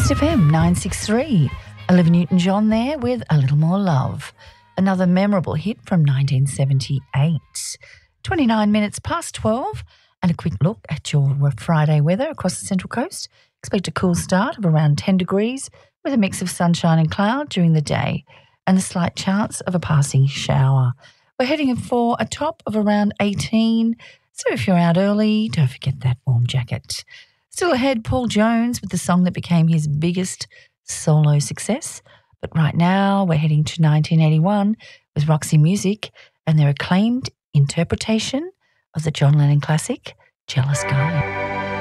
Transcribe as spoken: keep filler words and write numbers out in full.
West F M nine sixty-three. Olivia Newton-John there with A Little More Love. Another memorable hit from nineteen seventy-eight. twenty-nine minutes past twelve and a quick look at your Friday weather across the Central Coast. Expect a cool start of around ten degrees with a mix of sunshine and cloud during the day and a slight chance of a passing shower. We're heading for a top of around eighteen, so if you're out early, don't forget that warm jacket. Still ahead, Paul Jones with the song that became his biggest solo success. But right now, we're heading to nineteen eighty-one with Roxy Music and their acclaimed interpretation of the John Lennon classic, Jealous Guy.